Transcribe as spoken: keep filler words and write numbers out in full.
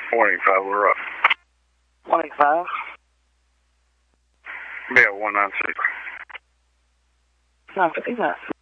one eighty-five, we're up. one eighty-five? Yeah, one ninety-six. nine fifty-nine.